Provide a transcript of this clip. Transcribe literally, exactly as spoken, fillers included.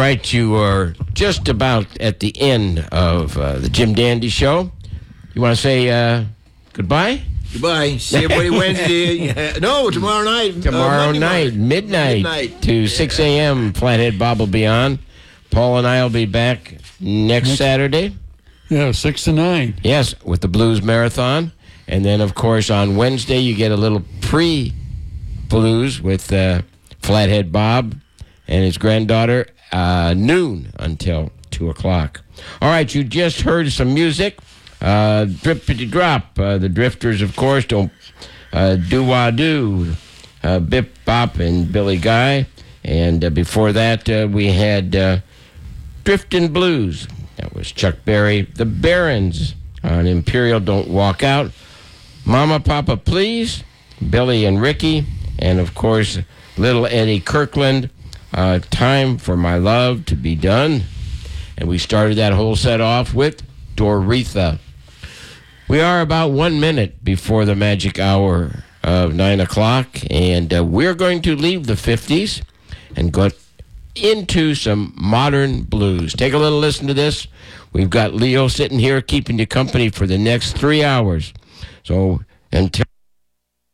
right, you are just about at the end of uh, the Jim Dandy Show. You want to say uh, goodbye? Goodbye. See everybody Wednesday. No, tomorrow night. Tomorrow uh, night, morning. midnight, midnight to six a.m. Flathead Bob will be on. Paul and I will be back next, next Saturday. Yeah, six to nine. Yes, with the Blues Marathon. And then, of course, on Wednesday, you get a little pre-blues with uh, Flathead Bob and his granddaughter, uh, noon until two o'clock. All right, you just heard some music. Uh, Drippity Drop. Uh, the Drifters, of course, don't uh, do-wah-do. Uh, Bip Bop and Billy Guy. And uh, before that, uh, we had uh, Driftin' Blues. That was Chuck Berry. The Barons on Imperial Don't Walk Out. Mama, Papa, Please. Billy and Ricky. And, of course, Little Eddie Kirkland. Uh, Time for My Love to Be Done. And we started that whole set off with Doretha. We are about one minute before the magic hour of nine o'clock. And uh, we're going to leave the fifties and go into some modern blues. Take a little listen to this. We've got Leo sitting here keeping you company for the next three hours. So until